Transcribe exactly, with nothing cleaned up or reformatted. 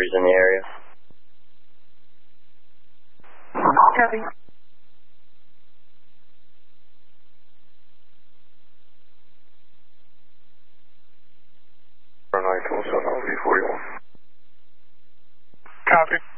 batteries in the area. Copy. nine two seven V forty-one. Copy.